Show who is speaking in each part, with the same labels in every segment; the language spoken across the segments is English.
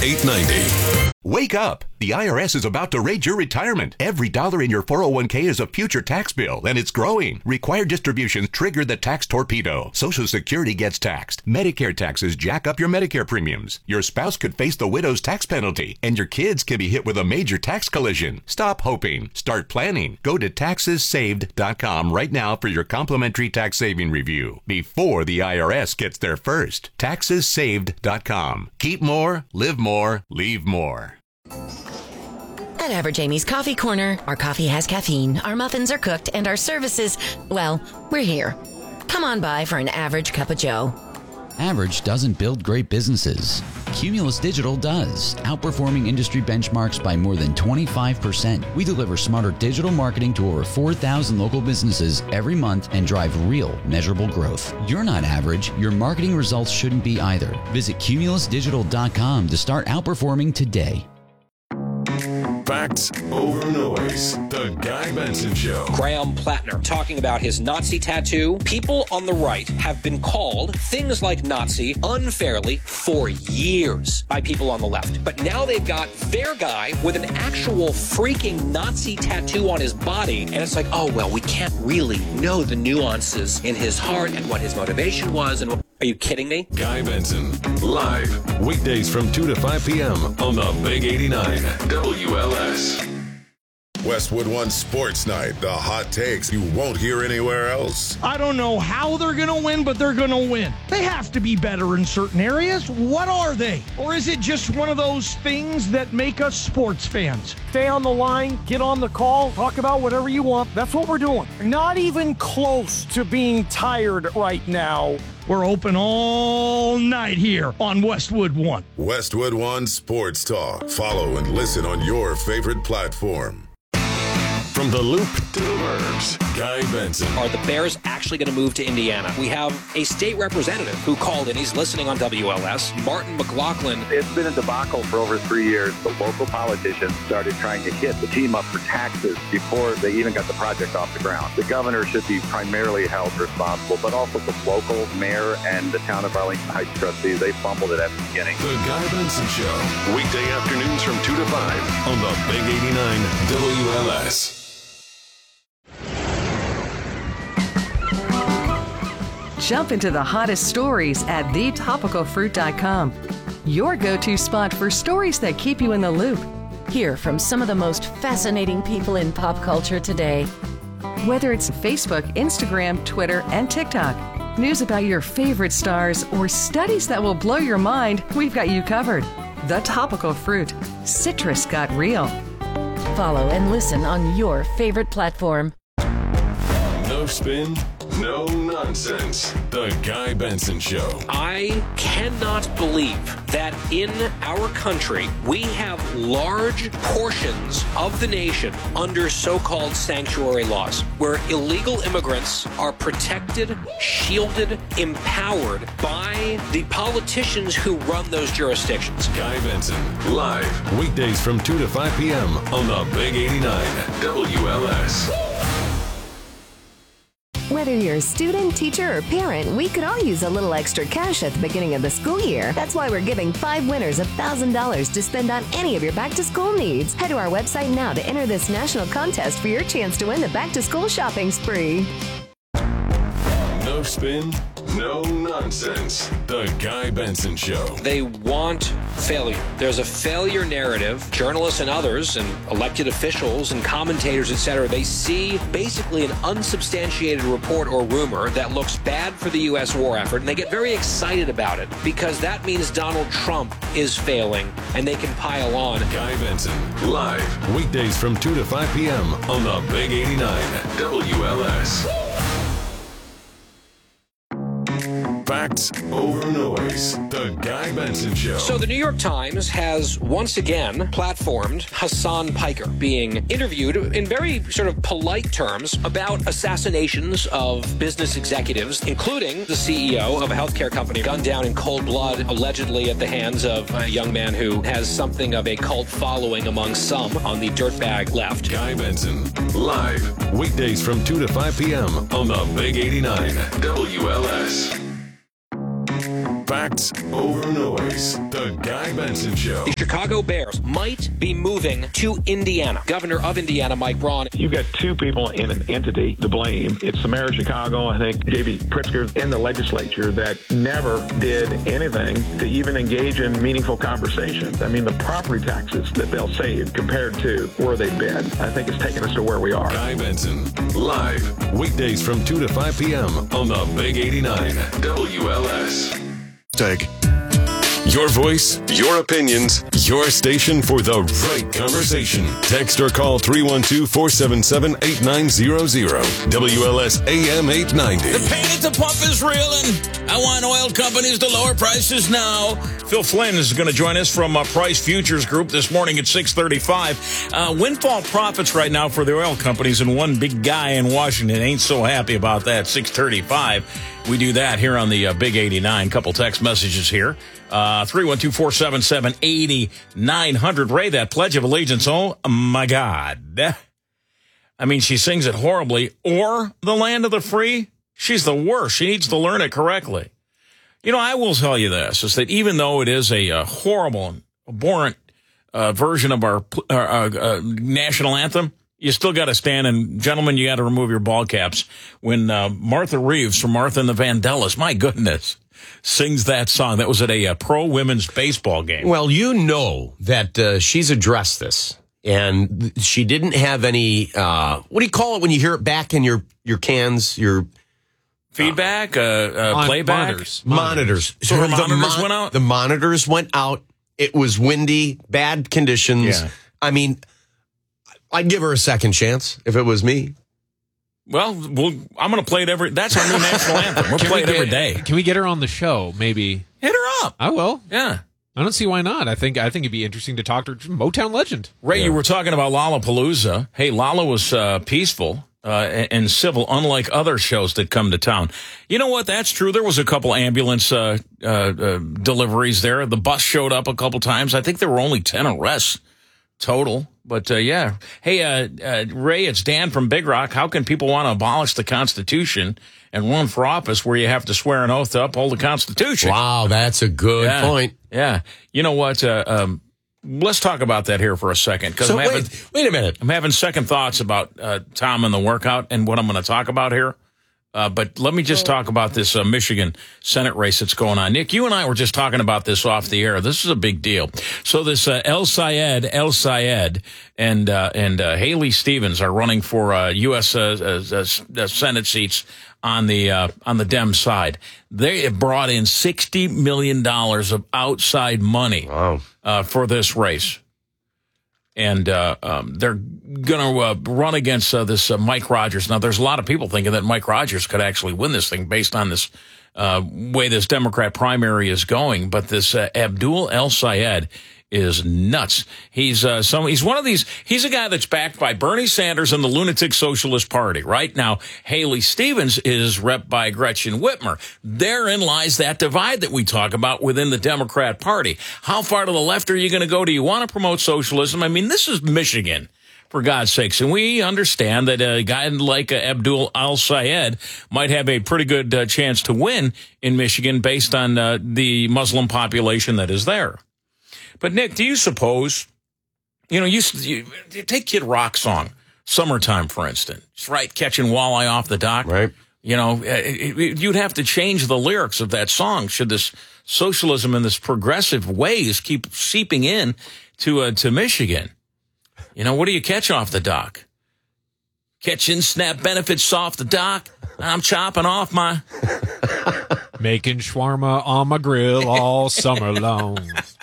Speaker 1: 890.
Speaker 2: Wake up! The IRS is about to raid your retirement. Every dollar in your 401k is a future tax bill, and it's growing. Required distributions trigger the tax torpedo. Social Security gets taxed. Medicare taxes jack up your Medicare premiums. Your spouse could face the widow's tax penalty, and your kids can be hit with a major tax collision. Stop hoping. Start planning. Go to taxessaved.com right now for your complimentary tax saving review before the IRS gets there first. Taxessaved.com. Keep more, live more, leave more.
Speaker 3: At Average Amy's Coffee Corner, our coffee has caffeine, our muffins are cooked, and our services, well, we're here. Come on by for an average cup of joe.
Speaker 4: Average doesn't build great businesses. Cumulus Digital does, outperforming industry benchmarks by more than 25%. We deliver smarter digital marketing to over 4,000 local businesses every month and drive real, measurable growth. You're not average. Your marketing results shouldn't be either. Visit cumulusdigital.com to start outperforming today.
Speaker 1: Facts over noise. The Guy Benson Show.
Speaker 5: Graham Plattner talking about his Nazi tattoo. People on the right have been called things like Nazi unfairly for years by people on the left. But now they've got their guy with an actual freaking Nazi tattoo on his body. And it's like, oh, well, we can't really know the nuances in his heart and what his motivation was. And are you kidding me?
Speaker 1: Guy Benson, live, weekdays from 2 to 5 p.m. on the Big 89 WLS.
Speaker 6: Westwood One Sports Night, the hot takes you won't hear anywhere else.
Speaker 7: I don't know how they're going to win, but they're going to win. They have to be better in certain areas. What are they? Or is it just one of those things that make us sports fans? Stay on the line, get on the call, talk about whatever you want. That's what we're doing. Not even close to being tired right now. We're open all night here on Westwood One.
Speaker 6: Westwood One Sports Talk. Follow and listen on your favorite platform.
Speaker 1: From the Loop to the Burbs, Guy Benson.
Speaker 5: Are the Bears actually going to move to Indiana? We have a state representative who called in. He's listening on WLS. Martin McLaughlin.
Speaker 8: It's been a debacle for over 3 years. The local politicians started trying to hit the team up for taxes before they even got the project off the ground. The governor should be primarily held responsible, but also the local mayor and the town of Arlington Heights trustees. They fumbled it at the beginning.
Speaker 1: The Guy Benson Show. Weekday afternoons from 2 to 5 on the Big 89 WLS.
Speaker 9: Jump into the hottest stories at thetopicalfruit.com. Your go-to spot for stories that keep you in the loop.
Speaker 3: Hear from some of the most fascinating people in pop culture today.
Speaker 9: Whether it's Facebook, Instagram, Twitter, and TikTok, news about your favorite stars, or studies that will blow your mind, we've got you covered. The Topical Fruit. Citrus got real.
Speaker 3: Follow and listen on your favorite platform.
Speaker 1: No spin, no nonsense. The Guy Benson Show.
Speaker 5: I cannot believe that in our country we have large portions of the nation under so-called sanctuary laws, where illegal immigrants are protected, shielded, empowered by the politicians who run those jurisdictions.
Speaker 1: Guy Benson, live, weekdays from 2 to 5 p.m. on the Big 89 WLS.
Speaker 10: Whether you're a student, teacher, or parent, we could all use a little extra cash at the beginning of the school year. That's why we're giving 5 winners $1,000 to spend on any of your back-to-school needs. Head to our website now to enter this national contest for your chance to win the back-to-school shopping spree.
Speaker 1: No spin, no nonsense. The Guy Benson Show.
Speaker 5: They want failure. There's a failure narrative. Journalists and others and elected officials and commentators, etc., they see basically an unsubstantiated report or rumor that looks bad for the U.S. war effort, and they get very excited about it because that means Donald Trump is failing and they can pile on.
Speaker 1: Guy Benson, live, weekdays from 2 to 5 p.m. on the Big 89 WLS. Facts over noise. The Guy Benson Show.
Speaker 5: So the New York Times has once again platformed Hassan Piker being interviewed in very sort of polite terms about assassinations of business executives, including the CEO of a healthcare company gunned down in cold blood, allegedly at the hands of a young man who has something of a cult following among some on the dirtbag left.
Speaker 1: Guy Benson, live, weekdays from 2 to 5 p.m. on the Big 89 WLS. Facts over noise. The Guy Benson Show.
Speaker 5: The Chicago Bears might be moving to Indiana. Governor of Indiana, Mike Braun.
Speaker 11: You've got two people in an entity to blame. It's the mayor of Chicago, I think, J.B. Pritzker, and the legislature that never did anything to even engage in meaningful conversations. I mean, the property taxes that they'll save compared to where they've been, I think it's taken us to where we are.
Speaker 1: Guy Benson, live, weekdays from 2 to 5 p.m. on the Big 89 WLS.
Speaker 6: Take.
Speaker 1: Your voice, your opinions, your station for the right conversation. Text or call 312-477-8900. WLS AM 890.
Speaker 12: The pain at the pump is real, and I want oil companies to lower prices now. Phil Flynn is going to join us from Price Futures Group this morning at 6:35. Windfall profits right now for the oil companies, and one big guy in Washington ain't so happy about that. 6:35. We do that here on the Big 89. Couple text messages here. 312-477-8900. Ray, that Pledge of Allegiance, oh my God. I mean, she sings it horribly. Or the land of the free, she's the worst. She needs to learn it correctly. You know, I will tell you this, is that even though it is a horrible and abhorrent version of our national anthem, you still got to stand, and gentlemen, you got to remove your ball caps when Martha Reeves from Martha and the Vandellas, my goodness, sings that song. That was at a pro women's baseball game.
Speaker 13: Well, you know that she's addressed this, and she didn't have any, what do you call it when you hear it back in your cans, your
Speaker 12: feedback, playback?
Speaker 13: Monitors.
Speaker 12: So her monitors went out?
Speaker 13: The monitors went out. It was windy, bad conditions.
Speaker 12: Yeah.
Speaker 13: I mean, I'd give her a second chance if it was me.
Speaker 12: Well, I'm going to play it that's our new national anthem. We'll play it every day.
Speaker 14: Can we get her on the show, maybe?
Speaker 12: Hit her up.
Speaker 14: I will.
Speaker 12: Yeah.
Speaker 14: I don't see why not. I think it'd be interesting to talk to her. Motown legend.
Speaker 12: Ray, you were talking about Lollapalooza. Hey, Lala was peaceful and civil, unlike other shows that come to town. You know what? That's true. There was a couple ambulance deliveries there. The bus showed up a couple times. I think there were only 10 arrests total. But, yeah. Hey, Ray, it's Dan from Big Rock. How can people want to abolish the Constitution and run for office where you have to swear an oath to uphold the Constitution?
Speaker 13: Wow, that's a good point.
Speaker 12: Yeah. You know what? Let's talk about that here for a second.
Speaker 13: So wait a minute.
Speaker 12: I'm having second thoughts about Tom and the workout and what I'm going to talk about here. But let me just talk about this Michigan Senate race that's going on. Nick, you and I were just talking about this off the air. This is a big deal. So this El Sayed and Haley Stevens are running for U.S. Senate seats on the Dem side. They have brought in $60 million of outside money for this race. And they're going to run against this Mike Rogers. Now, there's a lot of people thinking that Mike Rogers could actually win this thing based on this way this Democrat primary is going. But this Abdul El Sayed is nuts. He's one of these. He's a guy that's backed by Bernie Sanders and the Lunatic Socialist Party. Right now, Haley Stevens is rep by Gretchen Whitmer. Therein lies that divide that we talk about within the Democrat Party. How far to the left are you going to go? Do you want to promote socialism? I mean, this is Michigan, for God's sakes, and we understand that a guy like Abdul El Sayed might have a pretty good chance to win in Michigan based on the Muslim population that is there. But, Nick, do you suppose, you take Kid Rock's song, Summertime, for instance, right? Catching walleye off the dock.
Speaker 13: Right.
Speaker 12: You know, you'd have to change the lyrics of that song should this socialism and this progressive ways keep seeping in to Michigan. You know, what do you catch off the dock? Catching SNAP benefits off the dock. I'm chopping off my...
Speaker 14: Making shawarma on my grill all summer long.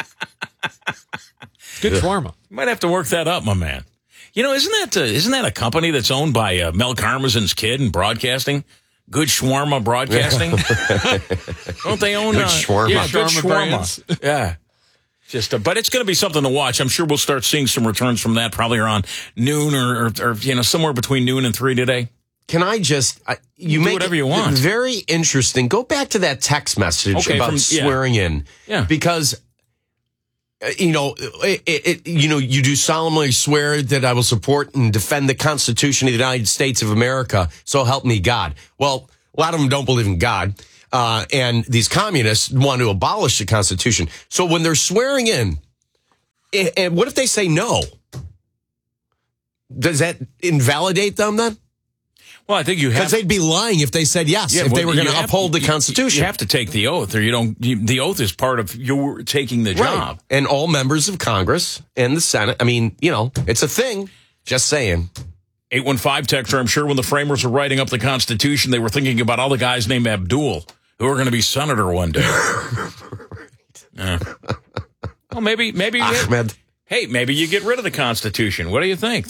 Speaker 14: Good shawarma.
Speaker 12: Might have to work that up, my man. You know, isn't that a company that's owned by Mel Karmazin's kid in broadcasting? Good Shawarma Broadcasting. Don't they own
Speaker 13: Good Shawarma?
Speaker 12: Yeah, Good Shawarma. Yeah. But it's going to be something to watch. I'm sure we'll start seeing some returns from that probably around noon or somewhere between noon and 3 today.
Speaker 13: Can I just you
Speaker 12: do
Speaker 13: make
Speaker 12: whatever you want?
Speaker 13: Very interesting. Go back to that text message about swearing in.
Speaker 12: Yeah.
Speaker 13: Because you do solemnly swear that I will support and defend the Constitution of the United States of America. So help me God. Well, a lot of them don't believe in God. and these communists want to abolish the Constitution. So when they're swearing in, and what if they say no? Does that invalidate them then?
Speaker 12: Well, I think you have,
Speaker 13: because they'd be lying if they said yes, if they were going to uphold the Constitution.
Speaker 12: You have to take the oath, or you don't. The oath is part of your taking the job.
Speaker 13: Right. And all members of Congress and the Senate. I mean, it's a thing. Just saying.
Speaker 12: 815 texter, I'm sure when the framers were writing up the Constitution, they were thinking about all the guys named Abdul who are going to be senator one day. Well, maybe
Speaker 13: Ahmed.
Speaker 12: Maybe you get rid of the Constitution. What do you think?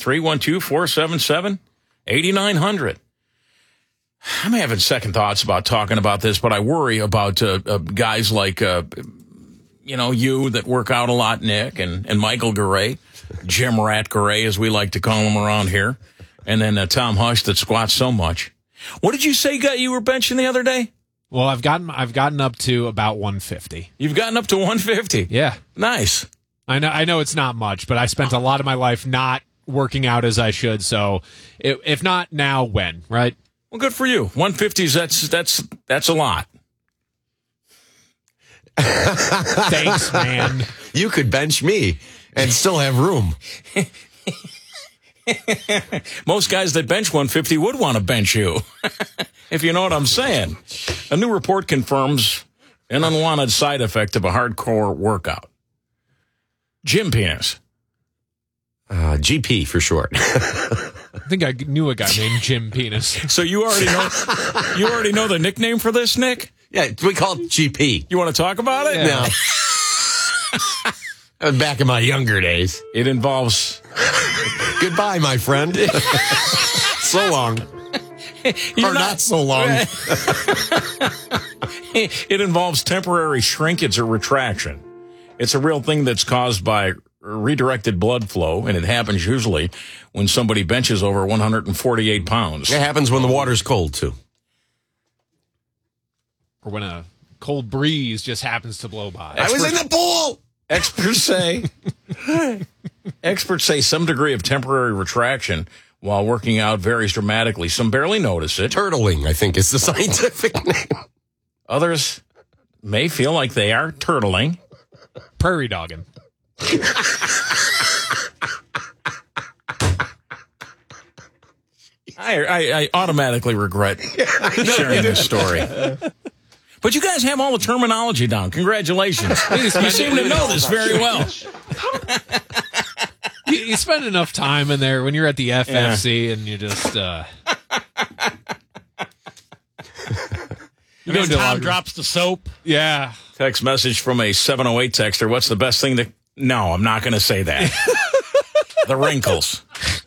Speaker 12: 312-477-8900. I'm having second thoughts about talking about this, but I worry about guys like, you that work out a lot, Nick, and Michael Garay, Jim Rat Garay, as we like to call him around here, and then Tom Hush that squats so much. What did you say you were benching the other day?
Speaker 14: Well, I've gotten up to about 150.
Speaker 12: You've gotten up to 150?
Speaker 14: Yeah.
Speaker 12: Nice.
Speaker 14: I know it's not much, but I spent a lot of my life not working out as I should. So if not now, when, right?
Speaker 12: Well, good for you. 150s, that's a lot.
Speaker 14: Thanks, man.
Speaker 13: You could bench me and still have room.
Speaker 12: Most guys that bench 150 would want to bench you, if you know what I'm saying. A new report confirms an unwanted side effect of a hardcore workout. Gym penis.
Speaker 13: GP for short.
Speaker 14: I think I knew a guy named Jim Penis.
Speaker 12: So you already know the nickname for this, Nick?
Speaker 13: Yeah, we call it GP.
Speaker 12: You want to talk about it?
Speaker 13: Yeah. No. Back in my younger days.
Speaker 12: It involves...
Speaker 13: Goodbye, my friend. So long. Or not so long.
Speaker 12: It involves temporary shrinkage or retraction. It's a real thing that's caused by redirected blood flow, and it happens usually when somebody benches over 148 pounds.
Speaker 13: It happens when the water's cold, too.
Speaker 14: Or when a cold breeze just happens to blow by.
Speaker 13: I was in the pool!
Speaker 12: Experts say some degree of temporary retraction while working out varies dramatically. Some barely notice it.
Speaker 13: Turtling, I think, is the scientific name.
Speaker 12: Others may feel like they are turtling.
Speaker 14: Prairie dogging.
Speaker 12: I automatically regret sharing this story. But you guys have all the terminology down. Congratulations. You seem to know this very well.
Speaker 14: You spend enough time in there when you're at the FFC and you just...
Speaker 7: You know, Tom drops the soap.
Speaker 14: Yeah.
Speaker 12: Text message from a 708 texter. What's the best thing to... No, I'm not going to say that. The wrinkles.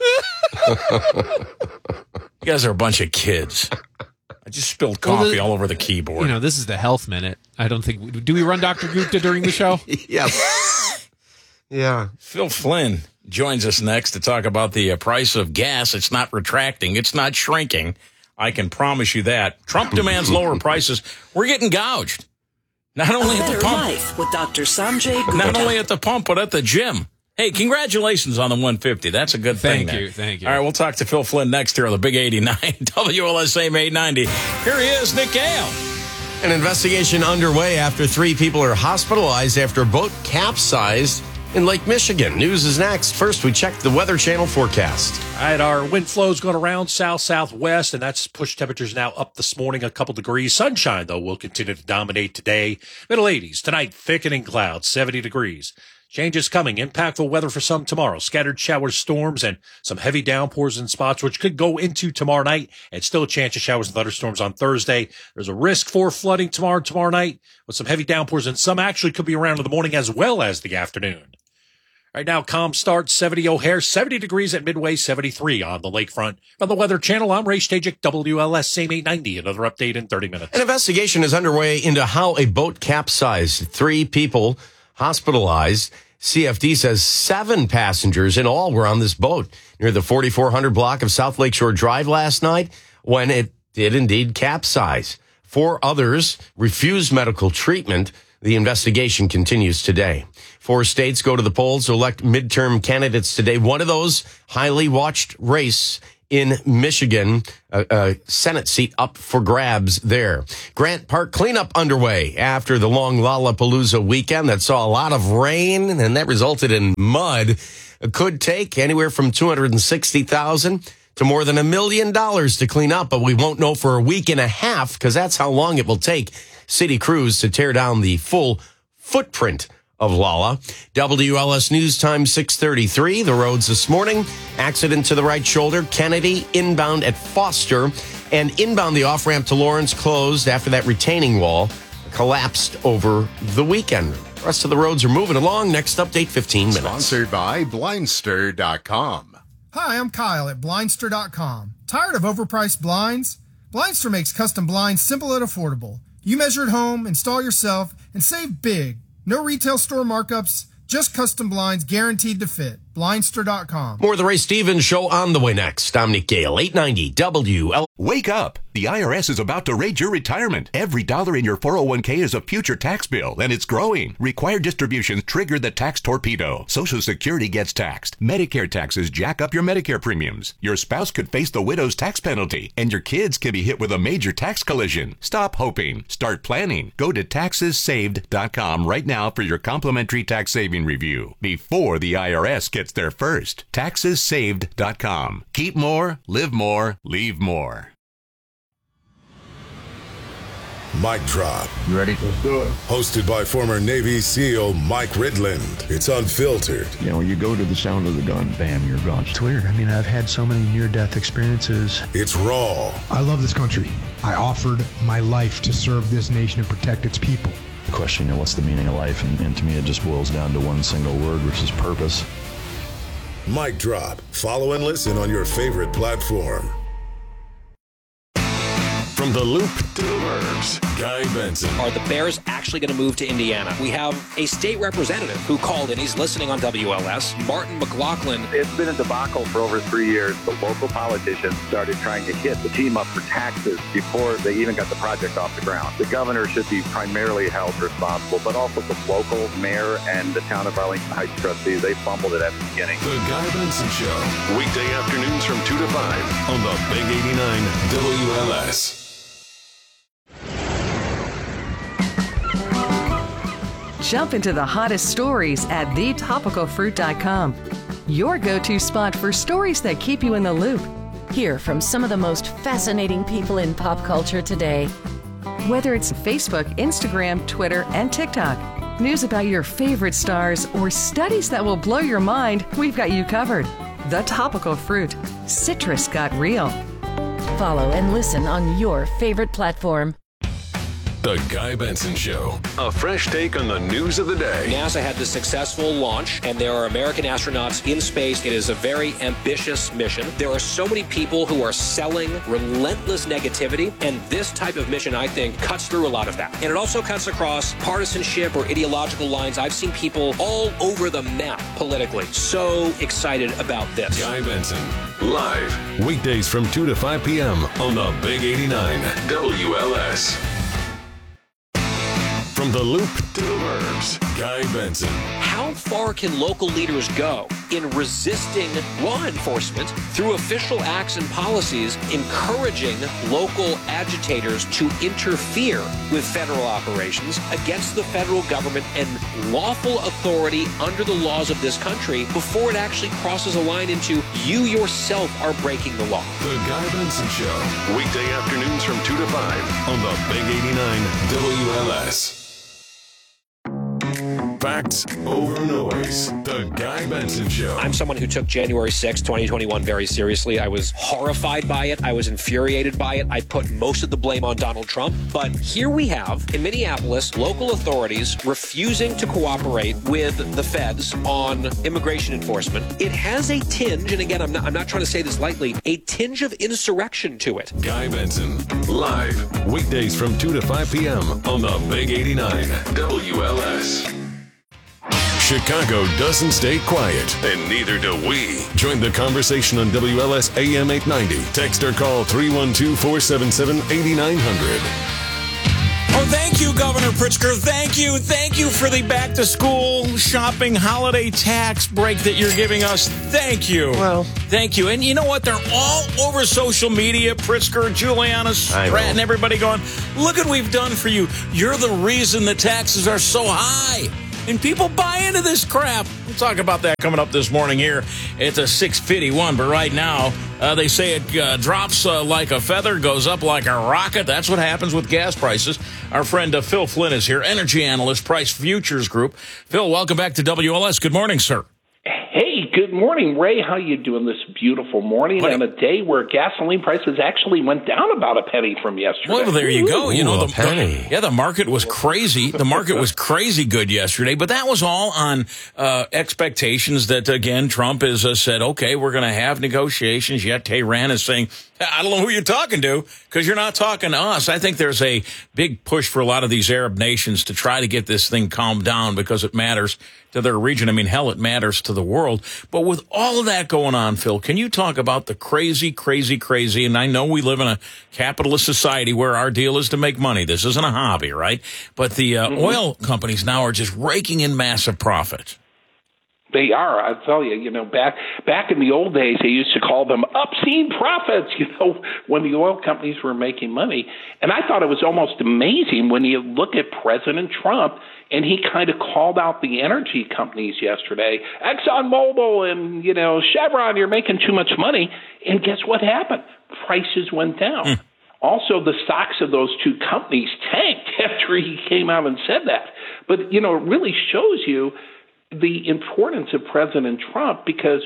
Speaker 12: You guys are a bunch of kids. I just spilled coffee all over the keyboard.
Speaker 14: You know, this is the health minute. I don't think... Do we run Dr. Gupta during the show?
Speaker 13: Yes. Yeah.
Speaker 12: Phil Flynn joins us next to talk about the price of gas. It's not retracting. It's not shrinking. I can promise you that. Trump demands lower prices. We're getting gouged. Not only at the pump.
Speaker 15: Life with Dr. Sanjay Gupta.
Speaker 12: Not only at the pump, but at the gym. Hey, congratulations on the 150. That's a good thing.
Speaker 14: Thank you.
Speaker 12: All right, we'll talk to Phil Flynn next here on the Big 89, WLSAM 890. Here he is, Nick Gale.
Speaker 13: An investigation underway after 3 people are hospitalized after a boat capsized in Lake Michigan. News is next. First, we check the Weather Channel forecast.
Speaker 16: All right, our wind flow is going around south-southwest, and that's pushed temperatures now up this morning a couple degrees. Sunshine, though, will continue to dominate today. Middle 80s. Tonight, thickening clouds, 70 degrees. Changes coming. Impactful weather for some tomorrow. Scattered showers, storms, and some heavy downpours in spots, which could go into tomorrow night. And still a chance of showers and thunderstorms on Thursday. There's a risk for flooding tomorrow night with some heavy downpours, and some actually could be around in the morning as well as the afternoon. Right now, calm start, 70 O'Hare, 70 degrees at Midway, 73 on the lakefront. From the Weather Channel, I'm Ray Stajic, WLSAM 890. Another update in 30 minutes.
Speaker 13: An investigation is underway into how a boat capsized. 3 people hospitalized. CFD says 7 passengers in all were on this boat near the 4400 block of South Lakeshore Drive last night when it did indeed capsize. 4 others refused medical treatment. The investigation continues today. 4 states go to the polls to elect midterm candidates today. One of those highly watched race in Michigan, a Senate seat up for grabs there. Grant Park cleanup underway after the long Lollapalooza weekend that saw a lot of rain, and that resulted in mud. It could take anywhere from $260,000 to more than $1 million to clean up, but we won't know for a week and a half because that's how long it will take city crews to tear down the full footprint of Lolla. WLS News Time 6:33. The roads this morning. Accident to the right shoulder. Kennedy inbound at Foster, and inbound the off-ramp to Lawrence closed after that retaining wall collapsed over the weekend. The rest of the roads are moving along. Next update, 15 minutes.
Speaker 17: Sponsored by Blindster.com.
Speaker 18: Hi, I'm Kyle at Blindster.com. Tired of overpriced blinds? Blindster makes custom blinds simple and affordable. You measure at home, install yourself, and save big. No retail store markups, just custom blinds guaranteed to fit. Blindster.com.
Speaker 13: More of the Ray Stevens Show on the way next. I'm Nick Gale, 890 WL.
Speaker 2: Wake up! The IRS is about to raid your retirement. Every dollar in your 401k is a future tax bill, and it's growing. Required distributions trigger the tax torpedo. Social Security gets taxed. Medicare taxes jack up your Medicare premiums. Your spouse could face the widow's tax penalty, and your kids can be hit with a major tax collision. Stop hoping. Start planning. Go to TaxesSaved.com right now for your complimentary tax saving review before the IRS gets there first. TaxesSaved.com. Keep more, live more, leave more.
Speaker 6: Mic Drop.
Speaker 19: You ready? Let's do it.
Speaker 6: Hosted by former Navy SEAL Mike Ridland. It's unfiltered.
Speaker 19: You know, you go to the sound of the gun, bam, you're gone.
Speaker 20: It's weird. I mean, I've had so many near-death experiences.
Speaker 6: It's raw.
Speaker 21: I love this country. I offered my life to serve this nation and protect its people.
Speaker 19: The question, what's the meaning of life? And to me, it just boils down to one single word, which is purpose.
Speaker 6: Mic Drop. Follow and listen on your favorite platform.
Speaker 1: From the Loop to the Burbs, Guy Benson.
Speaker 5: Are the Bears actually going to move to Indiana? We have a state representative who called in. He's listening on WLS. Martin McLaughlin.
Speaker 8: It's been a debacle for over 3 years. The local politicians started trying to hit the team up for taxes before they even got the project off the ground. The governor should be primarily held responsible, but also the local mayor and the town of Arlington Heights trustees. They fumbled it at the beginning.
Speaker 1: The Guy Benson Show. Weekday afternoons from 2 to 5 on the Big 89 WLS.
Speaker 9: Jump into the hottest stories at thetopicalfruit.com. Your go-to spot for stories that keep you in the loop.
Speaker 3: Hear from some of the most fascinating people in pop culture today.
Speaker 9: Whether it's Facebook, Instagram, Twitter, and TikTok, news about your favorite stars, or studies that will blow your mind, we've got you covered. The Topical Fruit. Citrus got real.
Speaker 3: Follow and listen on your favorite platform.
Speaker 1: The Guy Benson Show. A fresh take on the news of the day.
Speaker 5: NASA had the successful launch, and there are American astronauts in space. It is a very ambitious mission. There are so many people who are selling relentless negativity, and this type of mission, I think, cuts through a lot of that. And it also cuts across partisanship or ideological lines. I've seen people all over the map politically. So excited about this.
Speaker 1: Guy Benson, live, weekdays from 2 to 5 p.m. on the Big 89 WLS. From the Loop to the Burbs, Guy Benson.
Speaker 5: How far can local leaders go in resisting law enforcement through official acts and policies, encouraging local agitators to interfere with federal operations against the federal government and lawful authority under the laws of this country before it actually crosses a line into you yourself are breaking the law?
Speaker 1: The Guy Benson Show, weekday afternoons from 2 to 5 on the Big 89 WLS. Facts over noise. The Guy Benson Show.
Speaker 5: I'm someone who took January 6, 2021 very seriously. I was horrified by it. I was infuriated by it. I put most of the blame on Donald Trump. But here we have, in Minneapolis, local authorities refusing to cooperate with the feds on immigration enforcement. It has a tinge, and again, I'm not trying to say this lightly, a tinge of insurrection to it.
Speaker 1: Guy Benson, live, weekdays from 2 to 5 p.m. on the Big 89 WLS. Chicago doesn't stay quiet, and neither do we. Join the conversation on WLS AM 890. Text or call 312-477-8900.
Speaker 12: thank you, Governor Pritzker. Thank you. Thank you for the back-to-school shopping holiday tax break that you're giving us. Thank you.
Speaker 13: Well.
Speaker 12: Thank you. And you know what? They're all over social media. Pritzker, Juliana, Stratton, everybody going, look what we've done for you. You're the reason the taxes are so high. And people buy into this crap. We'll talk about that coming up this morning here. It's a 6:51, but right now, they say it drops like a feather, goes up like a rocket. That's what happens with gas prices. Our friend Phil Flynn is here, energy analyst, Price Futures Group. Phil, welcome back to WLS. Good morning, sir.
Speaker 4: Hey, good morning, Ray. How you doing this beautiful morning on a day where gasoline prices actually went down about a penny from yesterday?
Speaker 12: Well, there you go. You know,
Speaker 13: the
Speaker 12: market was crazy. The market was crazy good yesterday, but that was all on expectations that, again, Trump has said, okay, we're going to have negotiations. Yet Tehran is saying, I don't know who you're talking to because you're not talking to us. I think there's a big push for a lot of these Arab nations to try to get this thing calmed down because it matters to their region. I mean, hell, it matters to the world. But with all of that going on, Phil, can you talk about the crazy, and I know we live in a capitalist society where our deal is to make money. This isn't a hobby, right? But the oil companies now are just raking in massive profits.
Speaker 4: They are. I tell you, back in the old days, they used to call them obscene profits, when the oil companies were making money. And I thought it was almost amazing when you look at President Trump, and he kind of called out the energy companies yesterday. ExxonMobil and, Chevron, you're making too much money. And guess what happened? Prices went down. Also, the stocks of those two companies tanked after he came out and said that. But, it really shows you the importance of President Trump because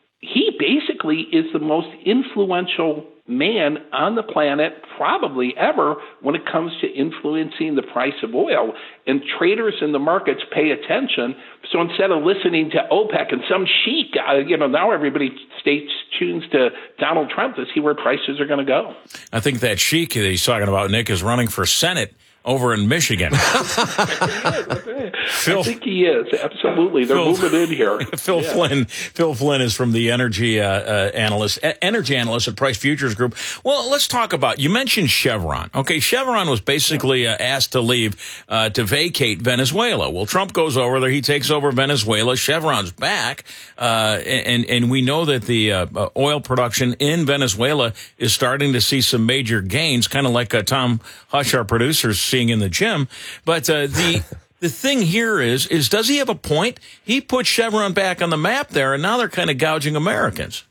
Speaker 4: he basically is the most influential man on the planet probably ever when it comes to influencing the price of oil. And traders in the markets pay attention. So instead of listening to OPEC and some sheik, now everybody stays tuned to Donald Trump to see where prices are going to go.
Speaker 12: I think that sheik that he's talking about, Nick, is running for Senate over in Michigan.
Speaker 4: I think he is. Absolutely. They're moving in here.
Speaker 12: Phil Flynn is from the energy analyst at Price Futures Group. Well, let's talk about, you mentioned Chevron. Okay, Chevron was basically asked to leave to vacate Venezuela. Well, Trump goes over there. He takes over Venezuela. Chevron's back. And we know that the oil production in Venezuela is starting to see some major gains, kind of like Tom Hush, our producer, seeing in the gym. But the thing here is does he have a point? He put Chevron back on the map there, and now they're kind of gouging Americans.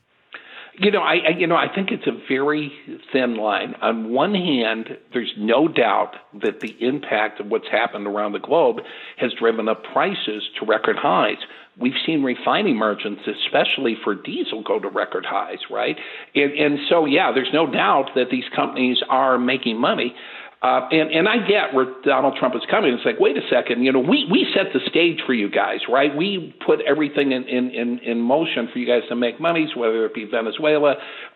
Speaker 4: I think it's a very thin line. On one hand, there's no doubt that the impact of what's happened around the globe has driven up prices to record highs. We've seen refining margins, especially for diesel, go to record highs, right? And so, there's no doubt that these companies are making money. And I get where Donald Trump is coming. It's like, wait a second, we set the stage for you guys, right? We put everything in motion for you guys to make money, whether it be Venezuela,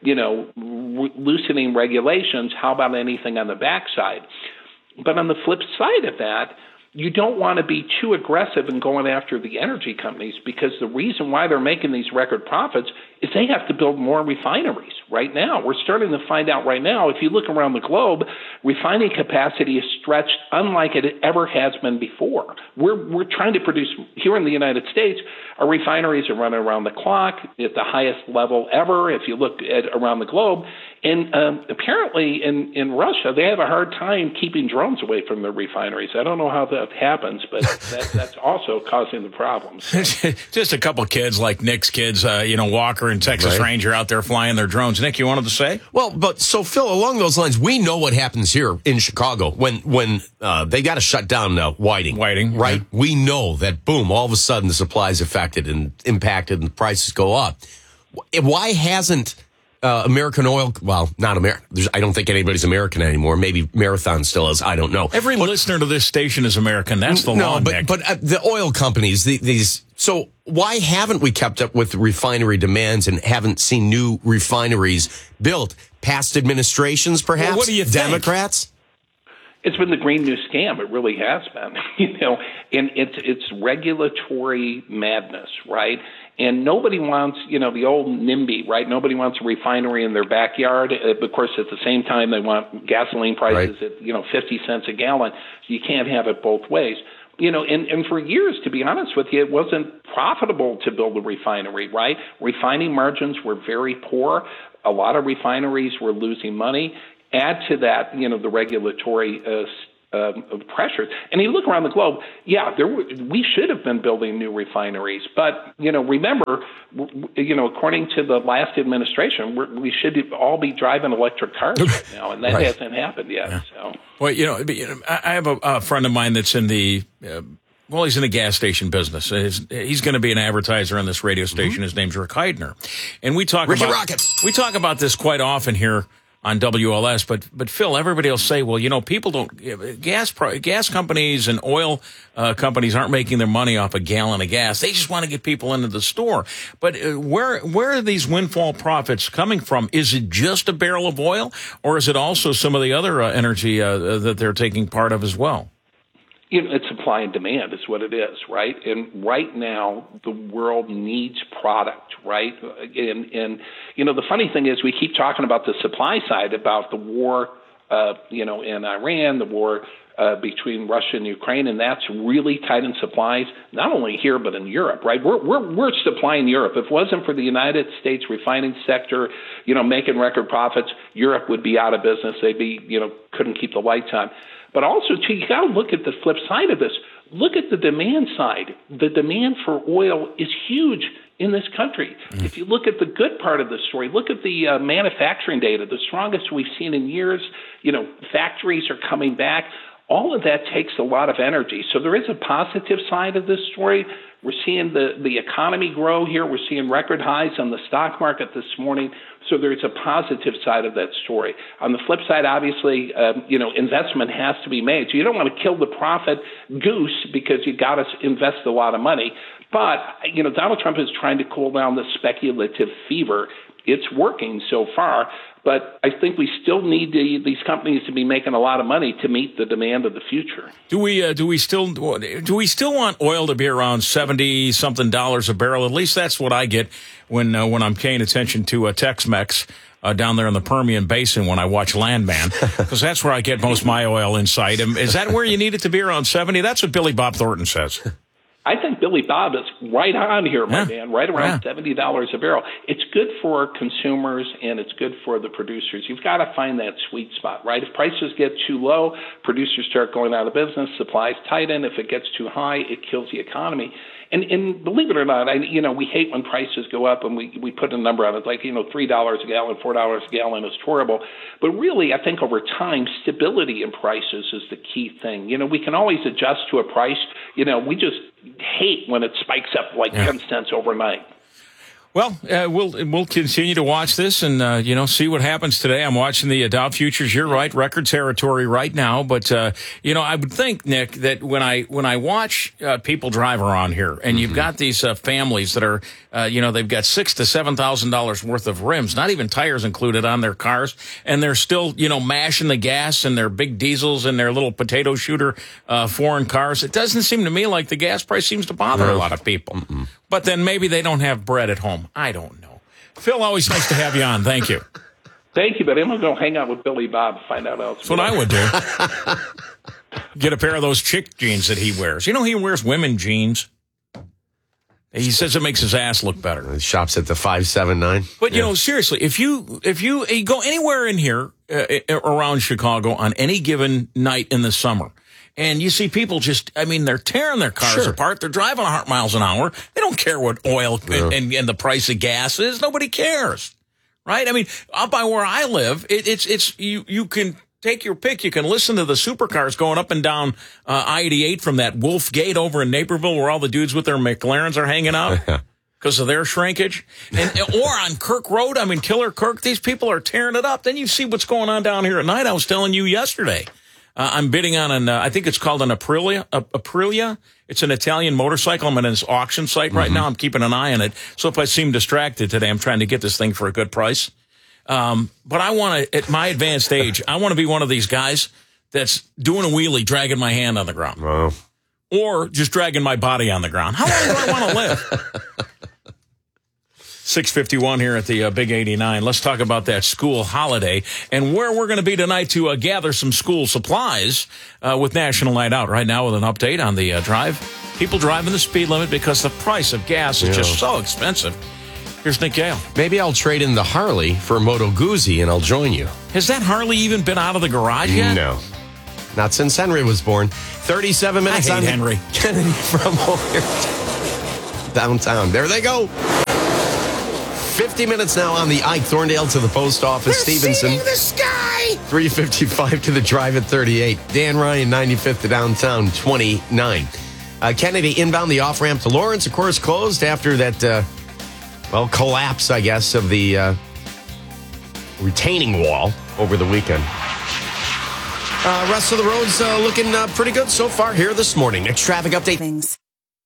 Speaker 4: loosening regulations. How about anything on the backside? But on the flip side of that, you don't want to be too aggressive in going after the energy companies because the reason why they're making these record profits is they have to build more refineries right now. We're starting to find out right now, if you look around the globe, refining capacity is stretched unlike it ever has been before. We're trying to produce, here in the United States, our refineries are running around the clock at the highest level ever if you look at around the globe. And apparently in Russia, they have a hard time keeping drones away from their refineries. I don't know how that happens, but that's also causing the problems.
Speaker 12: Just a couple kids like Nick's kids, Walker and Texas Ranger out there flying their drones. Nick, you wanted to say?
Speaker 13: Well, but so Phil, along those lines, we know what happens here in Chicago when they got to shut down Whiting, right? Yeah. We know that, boom, all of a sudden the supply is affected and impacted and the prices go up. Why hasn't American Oil, well, not American. I don't think anybody's American anymore. Maybe Marathon still is. I don't know.
Speaker 12: Every listener to this station is American. That's the law, Nick.
Speaker 13: But the oil companies, so why haven't we kept up with refinery demands and haven't seen new refineries built? Past administrations, perhaps?
Speaker 12: Well, what do you think?
Speaker 13: Democrats?
Speaker 4: It's been the Green New Scam. It really has been, and it's regulatory madness, right? And nobody wants, the old NIMBY, right? Nobody wants a refinery in their backyard. Of course, at the same time, they want gasoline prices at, 50 cents a gallon. You can't have it both ways. And for years, to be honest with you, it wasn't profitable to build a refinery, right? Refining margins were very poor. A lot of refineries were losing money. Add to that, the regulatory pressures. And you look around the globe, we should have been building new refineries. But, remember, according to the last administration, we should all be driving electric cars right now, and that hasn't happened yet. Yeah. So,
Speaker 12: well, I have a friend of mine that's in the he's in the gas station business. He's going to be an advertiser on this radio station. His name's Rick Heidner. And we talk about this quite often here on WLS, but Phil, everybody will say, well, people don't gas companies and oil companies aren't making their money off a gallon of gas. They just want to get people into the store. But where are these windfall profits coming from? Is it just a barrel of oil, or is it also some of the other energy that they're taking part of as well?
Speaker 4: It's supply and demand is what it is, right? And right now, the world needs product, right? And the funny thing is we keep talking about the supply side, about the war, in Iran, the war between Russia and Ukraine, and that's really tight in supplies, not only here but in Europe, right? We're supplying Europe. If it wasn't for the United States refining sector, making record profits, Europe would be out of business. They'd be, couldn't keep the lights on. But also, too, you got to look at the flip side of this. Look at the demand side. The demand for oil is huge in this country. If you look at the good part of the story, look at the manufacturing data, the strongest we've seen in years. Factories are coming back. All of that takes a lot of energy. So there is a positive side of this story. We're seeing the economy grow here. We're seeing record highs on the stock market this morning. So there's a positive side of that story. On the flip side, obviously, investment has to be made. So you don't want to kill the profit goose because you got to invest a lot of money. But, Donald Trump is trying to cool down the speculative fever. It's working so far. But I think we still need these companies to be making a lot of money to meet the demand of the future.
Speaker 12: Do we still want oil to be around $70-something a barrel? At least that's what I get when I'm paying attention to Tex-Mex down there in the Permian Basin when I watch Landman, because that's where I get most of my oil insight. Is that where you need it to be, around 70? That's what Billy Bob Thornton says.
Speaker 4: I think Billy Bob is right on here, my man, right around $70 a barrel. It's good for consumers and it's good for the producers. You've got to find that sweet spot, right? If prices get too low, producers start going out of business, supplies tighten. If it gets too high, it kills the economy. And believe it or not, we hate when prices go up and we put a number on it, like, $3 a gallon, $4 a gallon is horrible. But really, I think over time, stability in prices is the key thing. We can always adjust to a price. We just hate when it spikes up like 10 cents overnight.
Speaker 12: Well, we'll continue to watch this and, see what happens today. I'm watching the Dow futures. You're right, record territory right now. But, I would think, Nick, that when I watch people drive around here and you've got these families that are, they've got $6,000 to $7,000 worth of rims, not even tires included on their cars, and they're still, mashing the gas in their big diesels and their little potato shooter foreign cars. It doesn't seem to me like the gas price seems to bother a lot of people. But then maybe they don't have bread at home. I don't know. Phil, always nice to have you on. Thank you.
Speaker 4: Thank you, but I'm going to go hang out with Billy Bob, find out else.
Speaker 12: That's what I would do. Get a pair of those chick jeans that he wears. He wears women jeans. He says it makes his ass look better.
Speaker 13: He shops at the 579.
Speaker 12: But, seriously, if you go anywhere in here around Chicago on any given night in the summer, and you see people they're tearing their cars apart. They're driving 100 miles an hour. They don't care what oil and the price of gas is. Nobody cares, right? Up by where I live, you can take your pick. You can listen to the supercars going up and down I-88 from that Wolf Gate over in Naperville where all the dudes with their McLarens are hanging out because of their shrinkage. Or on Kirk Road, Killer Kirk, these people are tearing it up. Then you see what's going on down here at night. I was telling you yesterday. I'm bidding on I think it's called an Aprilia. It's an Italian motorcycle. I'm on this auction site right now. I'm keeping an eye on it. So if I seem distracted today, I'm trying to get this thing for a good price. But I want to, at my advanced age, I want to be one of these guys that's doing a wheelie, dragging my hand on the ground.
Speaker 13: Wow.
Speaker 12: Or just dragging my body on the ground. How long do I want to live? 6:51 here at the Big 89. Let's talk about that school holiday and where we're going to be tonight to gather some school supplies with National Night Out. Right now with an update on the drive. People driving the speed limit because the price of gas is just so expensive. Here's Nick Gale.
Speaker 13: Maybe I'll trade in the Harley for a Moto Guzzi and I'll join you.
Speaker 12: Has that Harley even been out of the garage yet?
Speaker 13: No. Not since Henry was born. 37 minutes
Speaker 12: I hate
Speaker 13: on
Speaker 12: Henry.
Speaker 13: Kennedy from over downtown. There they go. 50 minutes now on the Ike Thorndale to the post office.
Speaker 10: They're
Speaker 13: Stevenson.
Speaker 10: seeing the sky.
Speaker 13: 355 to the drive at 38. Dan Ryan, 95th to downtown, 29. Kennedy inbound, the off-ramp to Lawrence, of course, closed after that, collapse, I guess, of the retaining wall over the weekend. Rest of the roads looking pretty good so far here this morning. Next traffic update.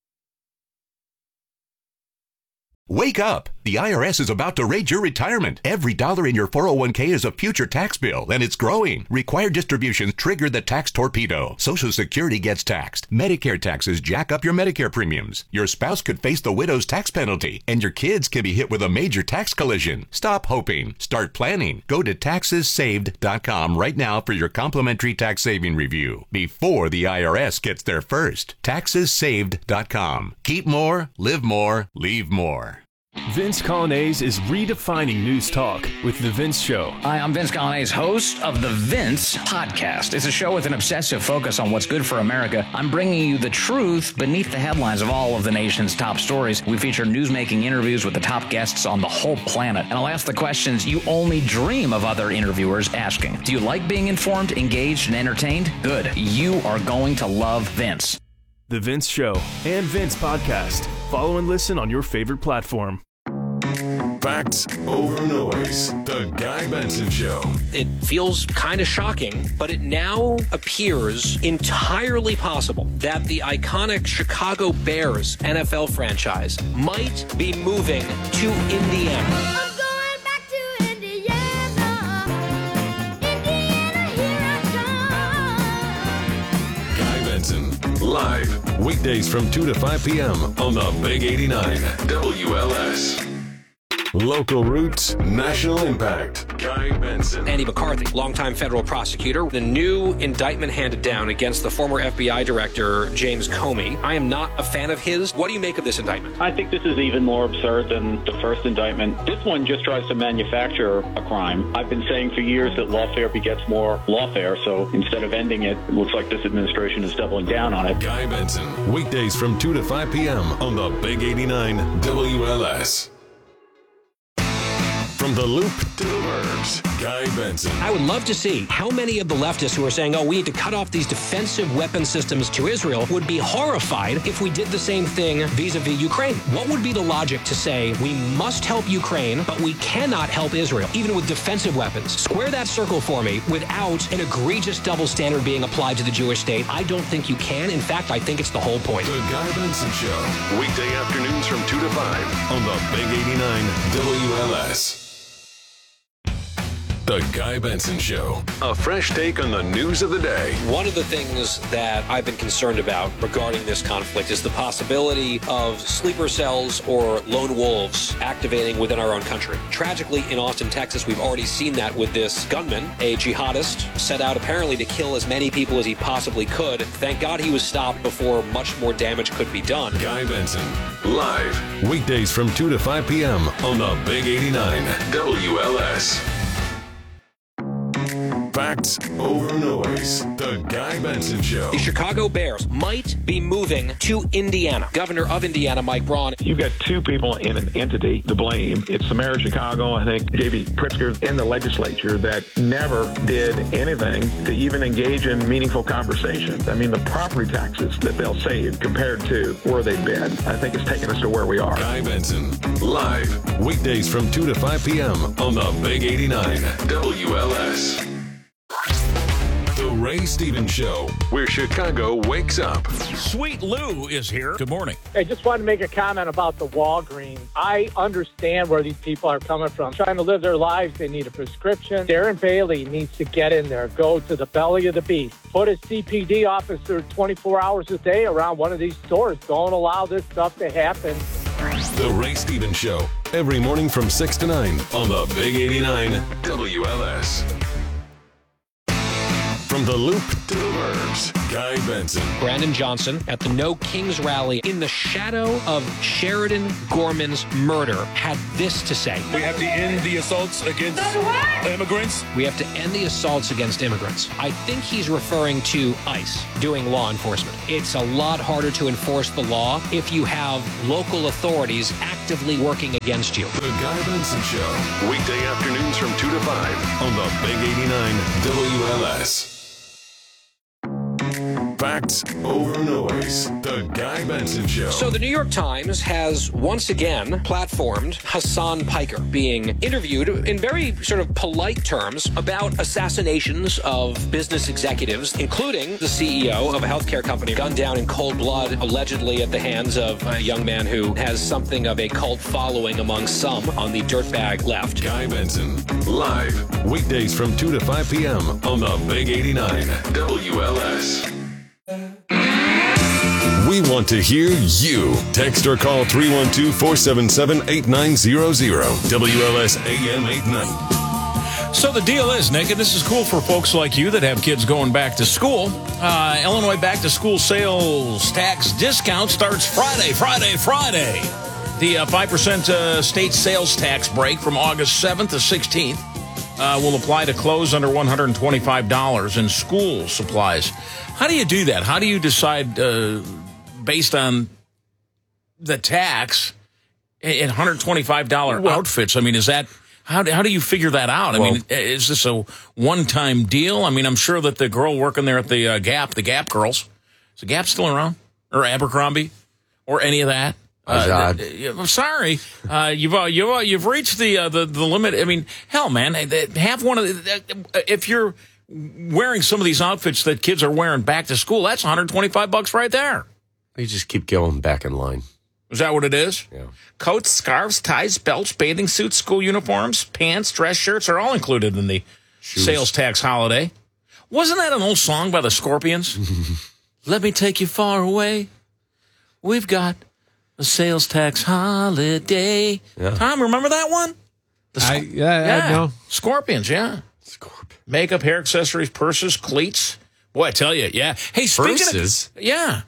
Speaker 2: Wake up! The IRS is about to raid your retirement. Every dollar in your 401k is a future tax bill, and it's growing. Required distributions trigger the tax torpedo. Social Security gets taxed. Medicare taxes jack up your Medicare premiums. Your spouse could face the widow's tax penalty, and your kids can be hit with a major tax collision. Stop hoping. Start planning. Go to taxessaved.com right now for your complimentary tax saving review before the IRS gets there first. Taxessaved.com. Keep more, live more, leave more.
Speaker 22: Vince Colonnese is redefining news talk with The Vince Show.
Speaker 23: Hi, I'm Vince Colonnese, host of The Vince Podcast. It's a show with an obsessive focus on what's good for America. I'm bringing you the truth beneath the headlines of all of the nation's top stories. We feature newsmaking interviews with the top guests on the whole planet. And I'll ask the questions you only dream of other interviewers asking. Do you like being informed, engaged, and entertained? Good. You are going to love Vince.
Speaker 22: The Vince Show and Vince Podcast. Follow and listen on your favorite platform.
Speaker 1: Facts over noise. The Guy Benson Show.
Speaker 5: It feels kind of shocking, but it now appears entirely possible that the iconic Chicago Bears NFL franchise might be moving to Indiana.
Speaker 1: Live, weekdays from 2 to 5 p.m. on the Big 89 WLS. Local roots, national impact. Guy Benson.
Speaker 5: Andy McCarthy, longtime federal prosecutor. The new indictment handed down against the former FBI director, James Comey. I am not a fan of his. What do you make of this indictment?
Speaker 24: I think this is even more absurd than the first indictment. This one just tries to manufacture a crime. I've been saying for years that lawfare begets more lawfare, so instead of ending it, it looks like this administration is doubling down on it.
Speaker 1: Guy Benson, weekdays from 2 to 5 p.m. on the Big 89 WLS. From the Loop to the Burbs, Guy Benson.
Speaker 5: I would love to see how many of the leftists who are saying, we need to cut off these defensive weapon systems to Israel would be horrified if we did the same thing vis-a-vis Ukraine. What would be the logic to say we must help Ukraine, but we cannot help Israel, even with defensive weapons? Square that circle for me without an egregious double standard being applied to the Jewish state. I don't think you can. In fact, I think it's the whole point.
Speaker 1: The Guy Benson Show, weekday afternoons from 2 to 5 on the Big 89 WLS. The Guy Benson Show. A fresh take on the news of the day.
Speaker 5: One of the things that I've been concerned about regarding this conflict is the possibility of sleeper cells or lone wolves activating within our own country. Tragically, in Austin, Texas, we've already seen that with this gunman, a jihadist, set out apparently to kill as many people as he possibly could. Thank God he was stopped before much more damage could be done.
Speaker 1: Guy Benson, live, weekdays from 2 to 5 p.m. on the Big 89 WLS. Facts over noise. The Guy Benson Show.
Speaker 5: The Chicago Bears might be moving to Indiana. Governor of Indiana, Mike Braun.
Speaker 11: You've got two people in an entity to blame. It's the mayor of Chicago, I think, J.B. Pritzker, in the legislature that never did anything to even engage in meaningful conversations. I mean, the property taxes that they'll save compared to where they've been, I think it's taken us to where we are.
Speaker 1: Guy Benson, live, weekdays from 2 to 5 p.m. on the Big 89 WLS. The Ray Stevens Show, where Chicago wakes up.
Speaker 12: Sweet Lou is here. Good morning.
Speaker 7: I just wanted to make a comment about the Walgreens. I understand where these people are coming from. Trying to live their lives, they need a prescription. Darren Bailey needs to get in there, go to the belly of the beast. Put a CPD officer 24 hours a day around one of these stores. Don't allow this stuff to happen.
Speaker 1: The Ray Stevens Show, every morning from 6 to 9 on the Big 89 WLS. From the Loop to the Burbs, Guy Benson.
Speaker 5: Brandon Johnson at the No Kings rally in the shadow of Sheridan Gorman's murder had this to say.
Speaker 10: We have to end the assaults against immigrants.
Speaker 5: We have to end the assaults against immigrants. I think he's referring to ICE doing law enforcement. It's a lot harder to enforce the law if you have local authorities actively working against you.
Speaker 1: The Guy Benson Show, weekday afternoons from 2 to 5 on the Big 89 WLS. Facts over noise. The Guy Benson Show.
Speaker 5: So the New York Times has once again platformed Hassan Piker being interviewed in very sort of polite terms about assassinations of business executives, including the CEO of a healthcare company gunned down in cold blood, allegedly at the hands of a young man who has something of a cult following among some on the dirtbag left.
Speaker 1: Guy Benson, live, weekdays from 2 to 5 p.m. on the Big 89 WLS. We want to hear you. Text or call 312-477-8900. WLS AM 890.
Speaker 12: So the deal is, Nick, and this is cool for folks like you that have kids going back to school. Illinois back to school sales tax discount starts Friday. The 5% state sales tax break from August 7th to 16th will apply to clothes under $125 in school supplies. How do you do that? How do you decide based on the tax in $125 outfits? I mean, is that how do you figure that out? I mean, is this a one-time deal? I mean, I'm sure that the girl working there at the Gap girls, is the Gap still around, or Abercrombie, or any of that? I'm sorry, you've reached the limit. I mean, hell, man, have one of if you're wearing some of these outfits that kids are wearing back to school, that's $125 right there.
Speaker 13: You just keep going back in line.
Speaker 12: Is that what it is?
Speaker 13: Yeah.
Speaker 12: Coats, scarves, ties, belts, bathing suits, school uniforms, pants, dress shirts are all included in the sales tax holiday. Wasn't that an old song by the Scorpions? Let me take you far away. We've got a sales tax holiday. Yeah. Tom, remember that one?
Speaker 14: I know.
Speaker 12: Scorpions, yeah. Makeup, hair accessories, purses, cleats. Boy, I tell you, yeah. Hey, speaking
Speaker 13: purses?
Speaker 12: Yeah,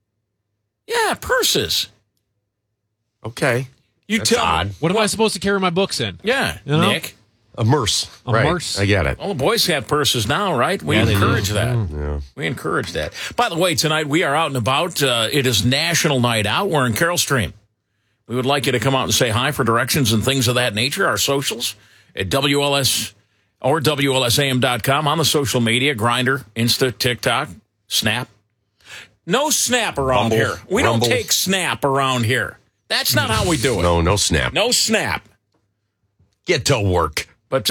Speaker 12: purses.
Speaker 13: Okay.
Speaker 12: That's odd.
Speaker 14: What am I supposed to carry my books in?
Speaker 12: Yeah,
Speaker 14: you know?
Speaker 12: Nick.
Speaker 13: A merce.
Speaker 14: Merce.
Speaker 13: I get it.
Speaker 12: Well, the boys have purses now, right? We encourage that. Yeah. We encourage that. By the way, tonight we are out and about. It is National Night Out. We're in Carroll Stream. We would like you to come out and say hi for directions and things of that nature. Our socials at WLS or WLSAM.com, on the social media, Grindr, Insta, TikTok, Snap. No Snap around here. We don't take Snap around here. That's not how we do it.
Speaker 13: No Snap.
Speaker 12: No Snap.
Speaker 13: Get to work.
Speaker 12: But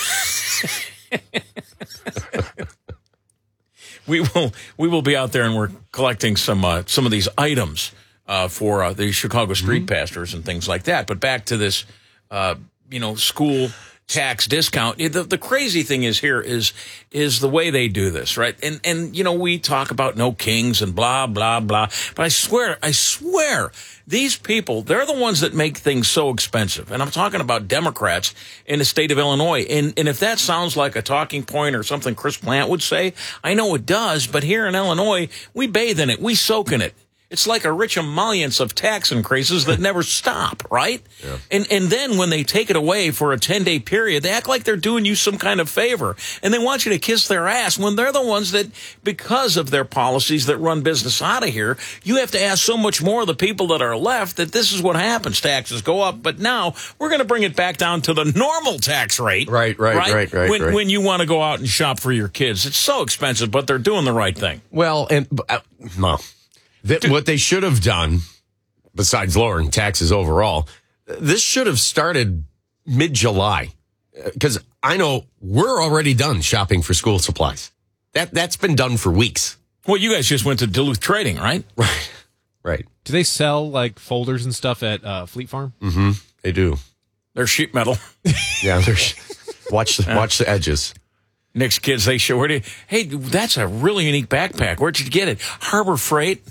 Speaker 12: we will be out there, and we're collecting some of these items for the Chicago street pastors and things like that. But back to this, school tax discount. The crazy thing is here is the way they do this, right? And we talk about no kings and blah blah blah. But I swear, these people, they're the ones that make things so expensive. And I'm talking about Democrats in the state of Illinois. And if that sounds like a talking point or something Chris Plant would say, I know it does. But here in Illinois, we bathe in it, we soak in it. It's like a rich emollients of tax increases that never stop, right? Yeah. And then when they take it away for a 10-day period, they act like they're doing you some kind of favor. And they want you to kiss their ass when they're the ones that, because of their policies that run business out of here, you have to ask so much more of the people that are left that this is what happens. Taxes go up. But now we're going to bring it back down to the normal tax rate.
Speaker 13: Right.
Speaker 12: When you want to go out and shop for your kids. It's so expensive, but they're doing the right thing.
Speaker 13: Well, and what they should have done, besides lowering taxes overall, this should have started mid-July. Because I know we're already done shopping for school supplies. That's been done for weeks.
Speaker 12: Well, you guys just went to Duluth Trading, right?
Speaker 13: Right.
Speaker 14: Do they sell like folders and stuff at Fleet Farm?
Speaker 13: Mm-hmm. They do.
Speaker 12: They're sheet metal.
Speaker 13: Yeah, watch the edges.
Speaker 12: Nick's kids, they show. Hey, that's a really unique backpack. Where'd you get it? Harbor Freight.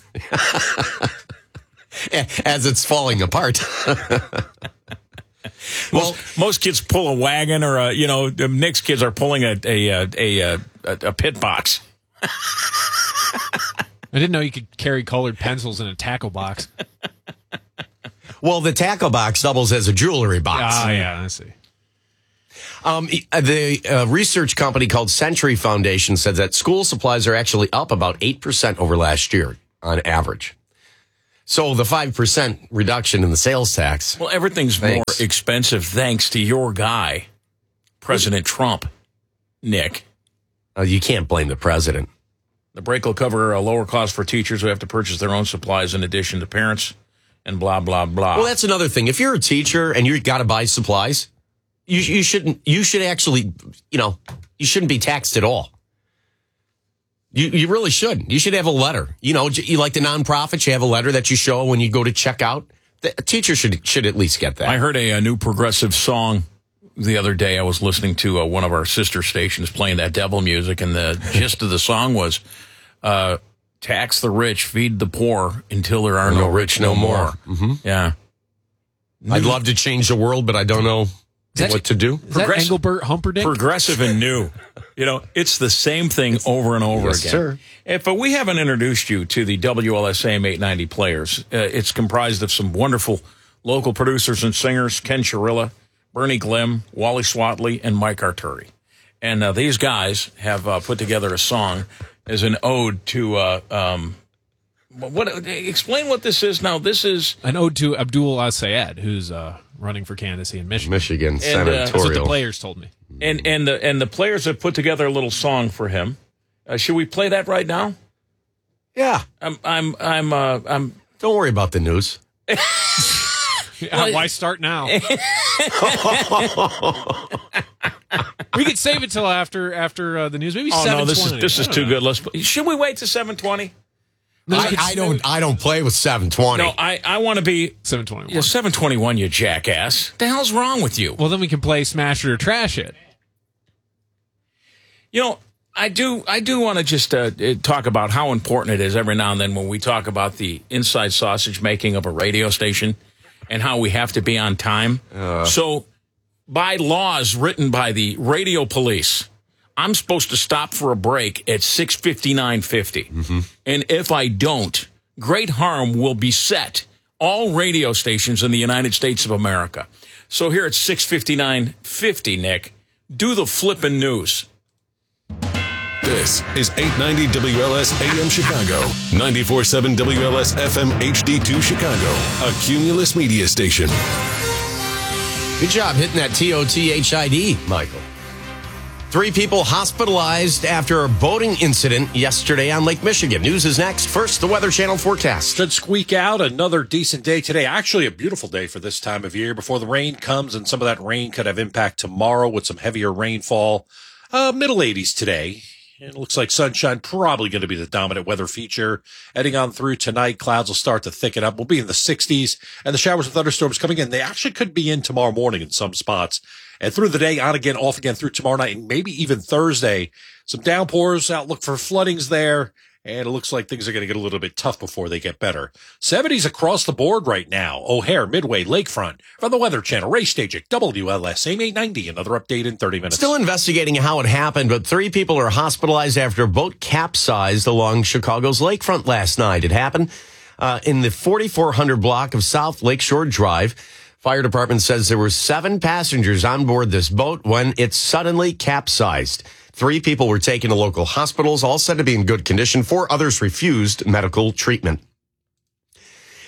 Speaker 13: As it's falling apart.
Speaker 12: Well, most kids pull a wagon, or Nick's kids are pulling a pit box.
Speaker 14: I didn't know you could carry colored pencils in a tackle box.
Speaker 13: Well, the tackle box doubles as a jewelry box.
Speaker 14: Oh, yeah, I see.
Speaker 13: The research company called Century Foundation said that school supplies are actually up about 8% over last year on average. So the 5% reduction in the sales tax.
Speaker 12: Well, everything's more expensive thanks to your guy, President Trump, Nick.
Speaker 13: You can't blame the president.
Speaker 12: The break will cover a lower cost for teachers who have to purchase their own supplies in addition to parents, and blah, blah, blah.
Speaker 13: Well, that's another thing. If you're a teacher and you got to buy supplies, you shouldn't be taxed at all. You really should. You should have a letter. You like the nonprofits, you have a letter that you show when you go to check out. The teacher should at least get that.
Speaker 12: I heard a new progressive song the other day. I was listening to one of our sister stations playing that devil music, and the gist of the song was, tax the rich, feed the poor until there are no rich no more.
Speaker 13: Mm-hmm.
Speaker 12: Yeah.
Speaker 13: I'd love to change the world, but I don't know what to do.
Speaker 14: Is that Engelbert Humperdinck?
Speaker 12: Progressive and new. It's the same thing over and over again.
Speaker 13: Sir.
Speaker 12: If we haven't introduced you to the WLSAM 890 players, it's comprised of some wonderful local producers and singers, Ken Chirilla, Bernie Glim, Wally Swatley, and Mike Arturi. And these guys have put together a song as an ode to explain what this is now. This is
Speaker 14: an ode to Abdul Al-Sayed, who's running for candidacy in Michigan.
Speaker 13: Michigan senatorial.
Speaker 14: That's what the players told me.
Speaker 12: And the players have put together a little song for him. Should we play that right now?
Speaker 13: Yeah.
Speaker 12: I'm.
Speaker 13: Don't worry about the news.
Speaker 14: Why start now? We could save it till after the news. Maybe 7:20.
Speaker 12: No, this is too good. Should we wait to 7:20?
Speaker 13: I don't play with 7:20.
Speaker 12: No, I want to be
Speaker 14: 7:21.
Speaker 12: Yeah, 7:21. You jackass! What the hell's wrong with you?
Speaker 14: Well, then we can play Smash It or Trash It.
Speaker 12: I do want to just talk about how important it is every now and then when we talk about the inside sausage making of a radio station and how we have to be on time. So, by laws written by the radio police, I'm supposed to stop for a break at 6:59:50.
Speaker 13: Mm-hmm.
Speaker 12: And if I don't, great harm will beset all radio stations in the United States of America. So here at 6:59:50, Nick, do the flippin' news.
Speaker 1: This is 890 WLS AM Chicago, 94.7 WLS FM HD2 Chicago, a Cumulus media station.
Speaker 13: Good job hitting that TOTHID, Michael. 3 people hospitalized after a boating incident yesterday on Lake Michigan. News is next. First, the Weather Channel forecast.
Speaker 15: Should squeak out another decent day today. Actually, a beautiful day for this time of year before the rain comes, and some of that rain could have impact tomorrow with some heavier rainfall. Middle 80s today. It looks like sunshine probably going to be the dominant weather feature. Heading on through tonight, clouds will start to thicken up. We'll be in the 60s, and the showers and thunderstorms coming in. They actually could be in tomorrow morning in some spots. And through the day, on again, off again through tomorrow night, and maybe even Thursday. Some downpours, outlook for floodings there. And it looks like things are going to get a little bit tough before they get better. 70s across the board right now. O'Hare, Midway, Lakefront. From the Weather Channel, Ray Stajic, WLS, AM 890. Another update in 30 minutes.
Speaker 13: Still investigating how it happened, but 3 people are hospitalized after a boat capsized along Chicago's lakefront last night. It happened in the 4400 block of South Lakeshore Drive. Fire department says there were 7 passengers on board this boat when it suddenly capsized. 3 people were taken to local hospitals, all said to be in good condition. 4 others refused medical treatment.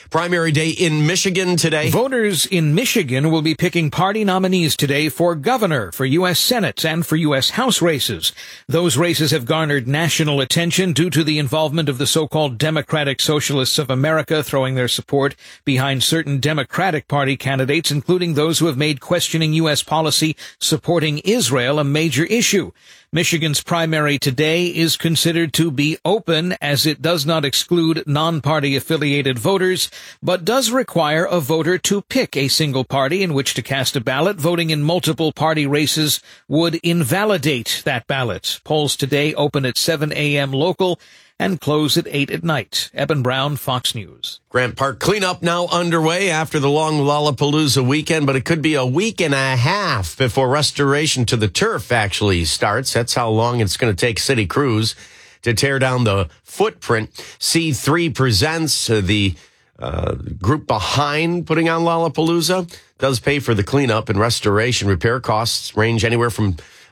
Speaker 13: Primary day in Michigan today.
Speaker 16: Voters in Michigan will be picking party nominees today for governor, for U.S. Senate, and for U.S. House races. Those races have garnered national attention due to the involvement of the so-called Democratic Socialists of America throwing their support behind certain Democratic Party candidates, including those who have made questioning U.S. policy supporting Israel a major issue. Michigan's primary today is considered to be open as it does not exclude non-party affiliated voters, but does require a voter to pick a single party in which to cast a ballot. Voting in multiple party races would invalidate that ballot. Polls today open at 7 a.m. local and close at 8 at night. Eben Brown, Fox News.
Speaker 13: Grant Park cleanup now underway after the long Lollapalooza weekend, but it could be a week and a half before restoration to the turf actually starts. That's how long it's going to take city crews to tear down the footprint. C3 Presents, the group behind putting on Lollapalooza, does pay for the cleanup and restoration. Repair costs range anywhere from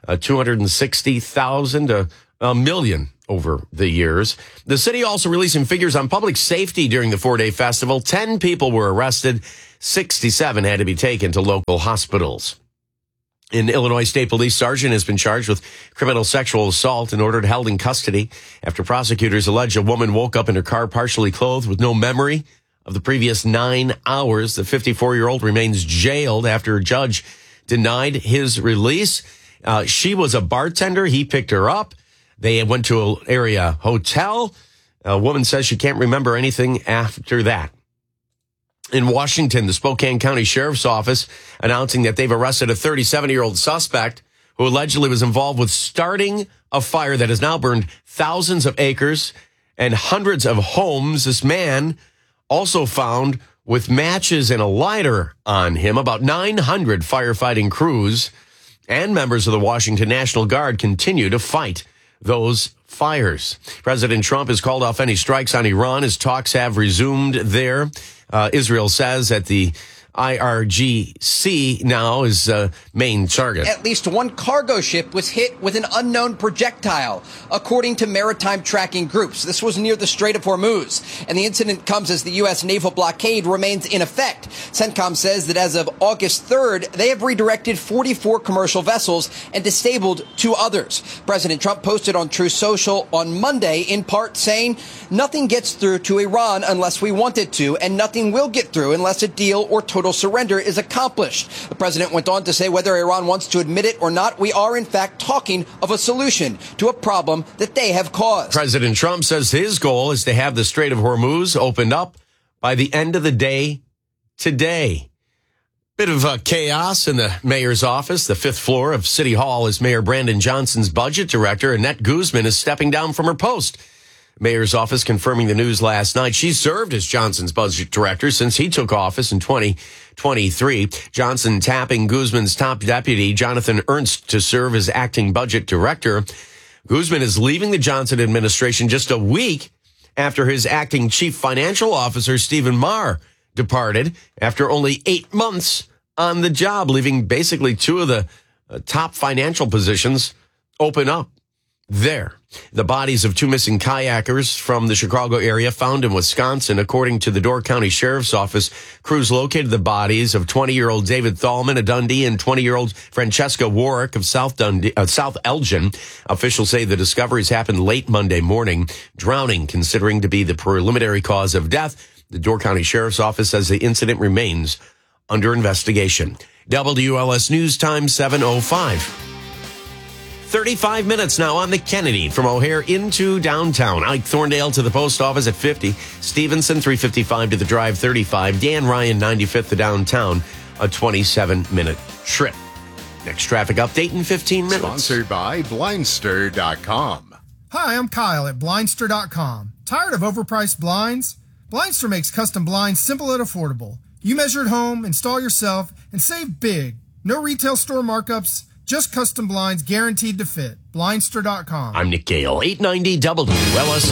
Speaker 13: $260,000 to $1 million over the years. The city also releasing figures on public safety during the 4-day festival. 10 people were arrested. 67 had to be taken to local hospitals. An Illinois State Police sergeant has been charged with criminal sexual assault and ordered held in custody after prosecutors allege a woman woke up in her car partially clothed with no memory of the previous 9 hours. The 54-year-old remains jailed after a judge denied his release. She was a bartender. He picked her up. They went to an area hotel. A woman says she can't remember anything after that. In Washington, the Spokane County Sheriff's Office announcing that they've arrested a 37-year-old suspect who allegedly was involved with starting a fire that has now burned thousands of acres and hundreds of homes. This man also found with matches and a lighter on him. About 900 firefighting crews and members of the Washington National Guard continue to fight those fires. President Trump has called off any strikes on Iran as talks have resumed there. Israel says that the IRGC now is main target.
Speaker 17: At least one cargo ship was hit with an unknown projectile, according to maritime tracking groups. This was near the Strait of Hormuz, and the incident comes as the U.S. naval blockade remains in effect. CENTCOM says that as of August 3rd, they have redirected 44 commercial vessels and disabled 2 others. President Trump posted on Truth Social on Monday, in part saying, "Nothing gets through to Iran unless we want it to, and nothing will get through unless a deal or total surrender is accomplished." The president went on to say whether Iran wants to admit it or not, we are in fact talking of a solution to a problem that they have caused.
Speaker 13: President Trump says his goal is to have the Strait of Hormuz opened up by the end of the day today. Bit of chaos in the mayor's office. The 5th floor of City Hall is Mayor Brandon Johnson's budget director. Annette Guzman is stepping down from her post. Mayor's office confirming the news last night. She served as Johnson's budget director since he took office in 2023. Johnson tapping Guzman's top deputy, Jonathan Ernst, to serve as acting budget director. Guzman is leaving the Johnson administration just a week after his acting chief financial officer, Stephen Maher, departed after only 8 months on the job, leaving basically 2 of the top financial positions open up there. The bodies of 2 missing kayakers from the Chicago area found in Wisconsin. According to the Door County Sheriff's Office, crews located the bodies of 20-year-old David Thalman of Dundee and 20-year-old Francesca Warwick of South Elgin. Officials say the discoveries happened late Monday morning. Drowning considering to be the preliminary cause of death. The Door County Sheriff's Office says the incident remains under investigation. WLS News Time 7:05. 35 minutes now on the Kennedy from O'Hare into downtown. Ike Thorndale to the post office at 50. Stevenson, 355 to the drive, 35. Dan Ryan, 95th to downtown, a 27-minute trip. Next traffic update in 15 minutes.
Speaker 18: Sponsored by Blindster.com.
Speaker 21: Hi, I'm Kyle at Blindster.com. Tired of overpriced blinds? Blindster makes custom blinds simple and affordable. You measure at home, install yourself, and save big. No retail store markups, just custom blinds guaranteed to fit. Blindster.com.
Speaker 13: I'm Nick Gale, 890 WLS.